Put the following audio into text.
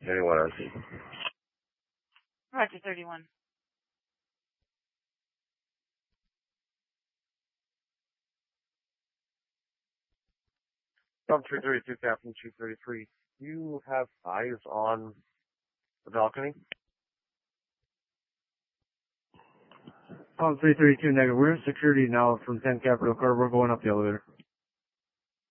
31 RC. Roger, 31. From 332, Captain 233. Do you have eyes on the balcony? Tom 332 negative. We're in security now from 10 Capital Car. We're going up the elevator.